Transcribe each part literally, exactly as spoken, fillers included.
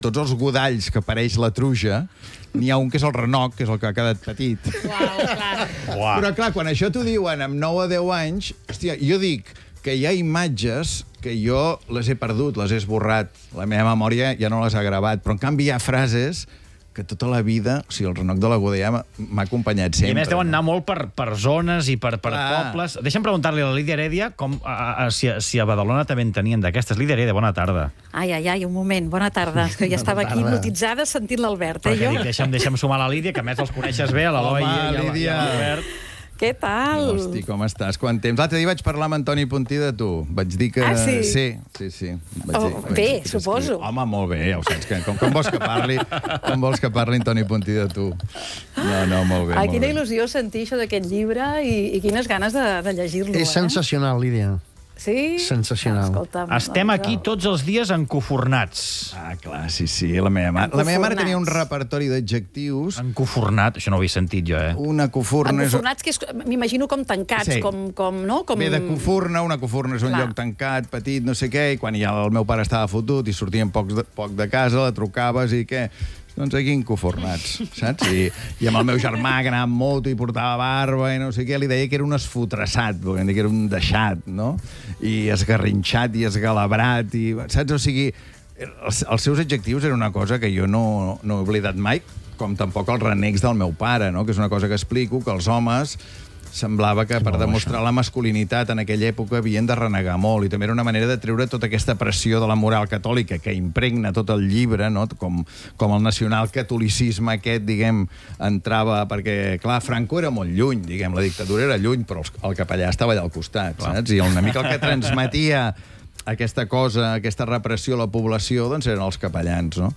tots els godalls que apareix la truja, n'hi ha un que és el renoc, que és el que ha quedat petit. Uau, clar. Uau. Però clar, quan això t'ho diuen amb nou o deu anys, hòstia, jo dic que hi ha imatges que jo les he perdut, les he esborrat. La meva memòria ja no les ha gravat, però en canvi hi ha frases que tota la vida, o sigui, el renoc de la Godella m'ha acompanyat sempre. I a més deuen anar molt per, per zones i per, per Clar. pobles. Deixa'm preguntar-li a la Lídia Heredia com, a, a, si, a, si a Badalona també en tenien d'aquestes. Lídia Heredia, bona tarda. Ai, ai, ai, un moment, bona tarda. És que ja estava aquí hipnotitzada sentint l'Albert, eh, jo? Dic, deixa'm, deixa'm sumar la Lídia, que a més els coneixes bé, l'Eloi i l'Albert. Què tal? Hosti, com estàs? Quant temps? L'altre dia vaig parlar amb Antoni Puntí de tu. Vaig dir que... Ah, sí? Sí, sí, sí. Vaig Oh, dir, vaig bé, dir que suposo. escriu. Home, molt bé, ja ho saps. Que, com, com vols que parli com vols que parli Antoni Puntí de tu? No, no, molt bé. Ai, molt quina bé. il·lusió sentir això d'aquest llibre i, i quines ganes de, de llegir-lo, És eh? sensacional, Lídia. Sí? Sensacional. Escolta'm, Estem doncs, aquí tots els dies encofurnats. Ah, clar, sí, sí. La meva mare, la meva mare tenia un repertori d'adjectius. Encofurnat, això no ho havia sentit jo, eh? Una cofurna... és- Encofurnats, que és, m'imagino com tancats, Sí. com, com, no? Com... Ve de cofurna, una cofurna és un Clar. lloc tancat, petit, no sé què, i quan ja el meu pare estava fotut i sortien poc de, poc de casa, la trucaves i què? Doncs aquí encofurnats, saps? I, I amb el meu germà, que anava amb moto i portava barba i no sé què, li deia que era un esfotrassat, volguem dir que era un deixat, no? I esgarrinxat i esgalabrat, i, saps? O sigui, els, els seus adjectius eren una cosa que jo no, no he oblidat mai, com tampoc els renecs del meu pare, no? Que és una cosa que explico, que els homes semblava que per demostrar la masculinitat en aquella època havien de renegar molt, i també era una manera de treure tota aquesta pressió de la moral catòlica que impregna tot el llibre, no? com, com el nacionalcatolicisme aquest, diguem, entrava, perquè, clar, Franco era molt lluny, diguem, la dictadura era lluny, però els, el capellà estava allà al costat, clar. Saps? I una mica el que transmetia aquesta cosa, aquesta repressió a la població, doncs eren els capellans, no?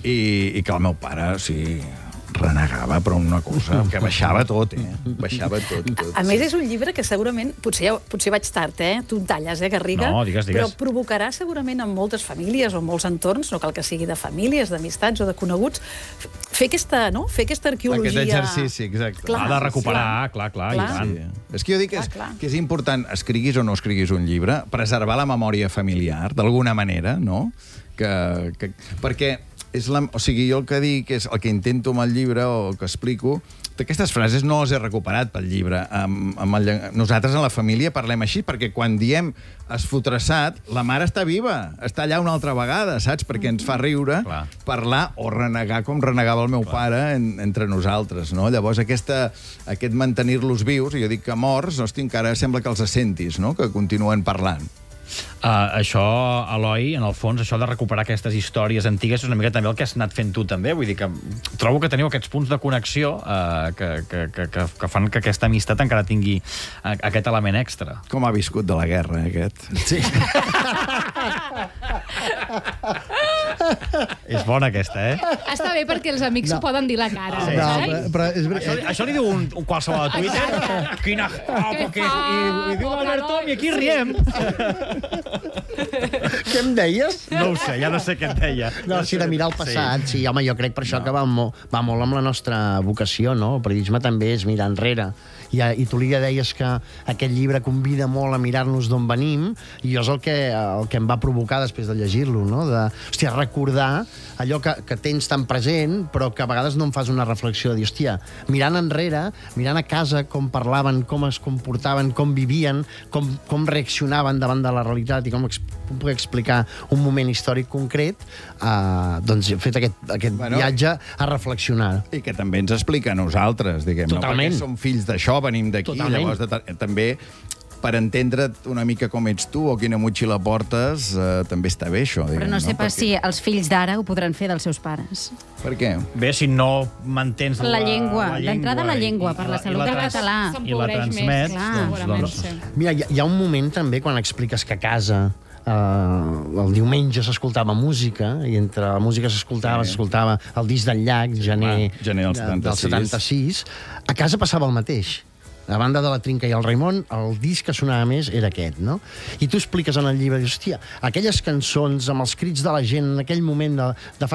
I, i que el meu pare, o sigui, renegava, però una cosa que baixava tot, eh? Baixava tot, tot. A més, és un llibre que segurament, potser, ja, potser vaig tard, eh? Tu en talles, eh, Garriga? No, digues, digues. Però provocarà segurament en moltes famílies o en molts entorns, no cal que sigui de famílies, d'amistats o de coneguts, fer aquesta, no? Fer aquesta arqueologia... Aquest exercici, exacte. Clar, Ha de recuperar, clar. clar, clar, Clar. i tant. Sí. És que jo dic que és, Clar, clar. que és important, escriguis o no escriguis un llibre, preservar la memòria familiar, d'alguna manera, no? Que, que, perquè és la, o sigui, jo el que dic és el que intento amb el llibre o el que explico, aquestes frases no les he recuperat pel llibre. Amb, amb el, nosaltres en la família parlem així, perquè quan diem esfotrassat, la mare està viva, està allà una altra vegada, saps? Perquè ens fa riure Clar. parlar o renegar com renegava el meu Clar. pare en, entre nosaltres, no? Llavors, aquesta, aquest mantenir-los vius, i jo dic que morts, hosti, encara sembla que els sentis, no? Que continuen parlant. Uh, això, Eloi, en el fons, això de recuperar aquestes històries antigues és una mica també el que has anat fent tu també. Vull dir que trobo que teniu aquests punts de connexió uh, que, que, que, que, que fan que aquesta amistat encara tingui uh, aquest element extra. Com ha viscut de la guerra, eh, aquest? Sí. És bona aquesta, eh? Està bé perquè els amics s'ho poden dir la cara. No, saps? però, però és Això, veritat. això li diu un, un qualsevol a Twitter. Quina... Oh, Què perquè... fa, I, I diu pobre l'Albert Tom i aquí riem. Què em deies? No ho sé, ja no sé què et deia. No, sí, de mirar el passat. Sí, home, jo crec per això que va, mo va molt amb la nostra vocació, no? El periodisme també és mirar enrere. I, I tu li deies que aquest llibre convida molt a mirar-nos d'on venim, i jo és el que, el que em va provocar després de llegir-lo, no? De, hòstia, recordar allò que, que tens tan present, però que a vegades no em fas una reflexió de dir, hòstia, mirant enrere, mirant a casa com parlaven, com es comportaven, com vivien, com, com reaccionaven davant de la realitat i com, ex com puc explicar un moment històric concret, eh, doncs he fet aquest, aquest Bueno, viatge a reflexionar. I que també ens explica a nosaltres, diguem, no? Totalment. Perquè som fills d'això, venim d'aquí, Totalment. llavors de, també per entendre una mica com ets tu o quina motxilla portes, eh, també està bé això. Diguem, Però no sé pas Perquè... si els fills d'ara ho podran fer dels seus pares. Per què? Bé, si no mantens la, La llengua, d'entrada la i- llengua, i per la salut i del trans- català. I la S'empobreix més, transmets, clar, doncs, segurament, doncs, sí. Mira, hi, hi ha un moment també quan expliques que a casa eh, el diumenge s'escoltava música, i entre la música s'escoltava, Sí. s'escoltava el disc del llac, gener, Ah, gener del de- setanta-sis. del setanta-sis. A casa passava el mateix. A banda de la Trinca i el Raimon, el disc que sonava més era aquest, no? I tu expliques en el llibre, dius, hòstia, aquelles cançons amb els crits de la gent en aquell moment de, de fa